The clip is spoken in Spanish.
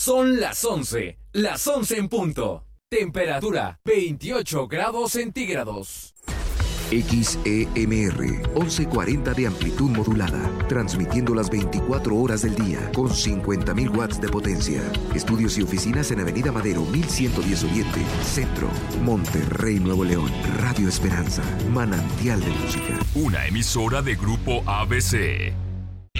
Son las 11 en punto. Temperatura 28 grados centígrados. XEMR 1140 de amplitud modulada, transmitiendo las 24 horas del día con 50.000 watts de potencia. Estudios y oficinas en Avenida Madero 1110 Oriente, Centro, Monterrey, Nuevo León. Radio Esperanza, manantial de música. Una emisora de Grupo ABC.